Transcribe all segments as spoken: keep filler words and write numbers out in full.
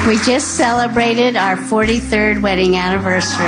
We just celebrated our forty-third wedding anniversary.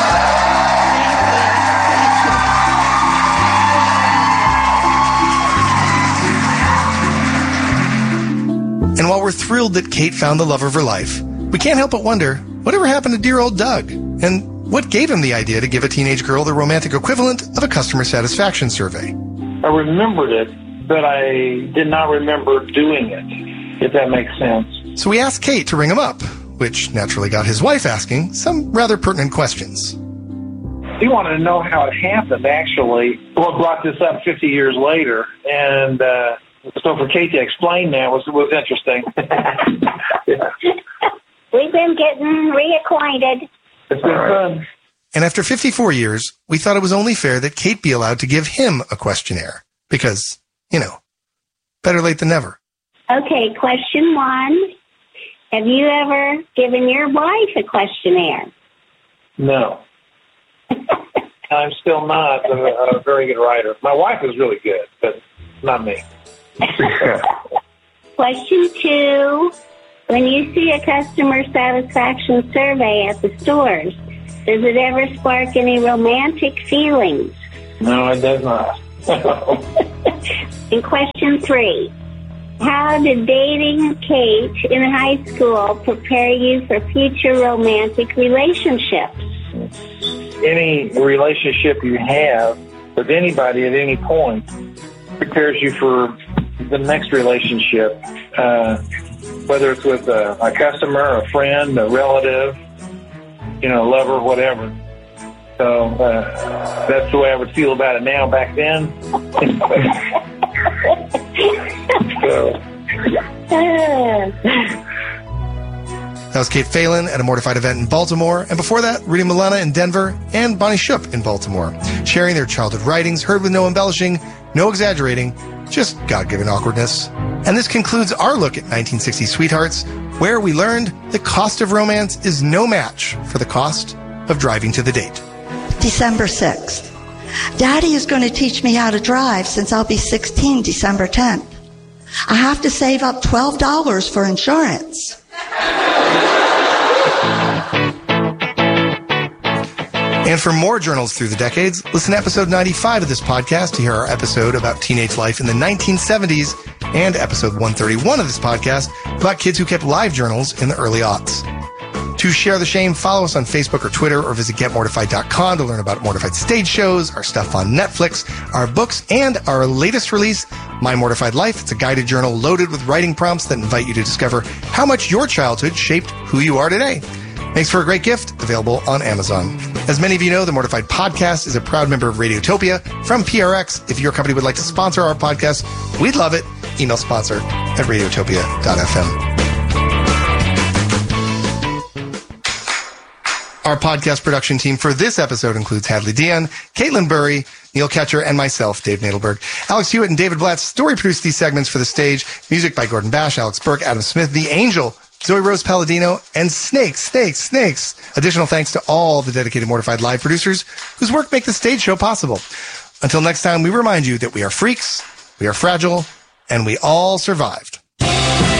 And while we're thrilled that Kate found the love of her life, we can't help but wonder, whatever happened to dear old Doug? And what gave him the idea to give a teenage girl the romantic equivalent of a customer satisfaction survey? I remembered it, but I did not remember doing it, if that makes sense. So we asked Kate to ring him up, which naturally got his wife asking some rather pertinent questions. He wanted to know how it happened, actually. What brought this up fifty years later, and uh, so for Kate to explain that was was interesting. Yeah. We've been getting reacquainted. It's been fun. And after fifty-four years, we thought it was only fair that Kate be allowed to give him a questionnaire. Because, you know, better late than never. Okay, question one. Have you ever given your wife a questionnaire? No. I'm still not a, a very good writer. My wife is really good, but not me. Question two. When you see a customer satisfaction survey at the stores, does it ever spark any romantic feelings? No, it does not. And question three. How did dating Kate in high school prepare you for future romantic relationships? Any relationship you have with anybody at any point prepares you for the next relationship, uh, whether it's with a, a customer, a friend, a relative, you know, a lover, whatever. So uh, that's the way I would feel about it now. Back then. So. That was Kate Phelan at a Mortified event in Baltimore, and before that, Rudy Milana in Denver and Bonnie Shook in Baltimore, sharing their childhood writings, heard with no embellishing, no exaggerating, just God-given awkwardness. And this concludes our look at nineteen sixties sweethearts, where we learned the cost of romance is no match for the cost of driving to the date. December sixth. Daddy is going to teach me how to drive since I'll be sixteen December tenth. I have to save up twelve dollars for insurance. And for more journals through the decades, listen to episode ninety-five of this podcast to hear our episode about teenage life in the nineteen seventies and episode one thirty-one of this podcast about kids who kept live journals in the early aughts. To share the shame, follow us on Facebook or Twitter, or visit get mortified dot com to learn about Mortified stage shows, our stuff on Netflix, our books, and our latest release, My Mortified Life. It's a guided journal loaded with writing prompts that invite you to discover how much your childhood shaped who you are today. Makes for a great gift, available on Amazon. As many of you know, the Mortified Podcast is a proud member of Radiotopia from P R X. If your company would like to sponsor our podcast, we'd love it. Email sponsor at radiotopia dot f m. Our podcast production team for this episode includes Hadley Dion, Caitlin Burry, Neil Ketcher, and myself, Dave Nadelberg. Alex Hewitt and David Blatz story produced these segments for the stage. Music by Gordon Bash, Alex Burke, Adam Smith, The Angel, Zoe Rose Palladino, and Snakes, Snakes, Snakes. Additional thanks to all the dedicated Mortified Live producers whose work make the stage show possible. Until next time, we remind you that we are freaks, we are fragile, and we all survived.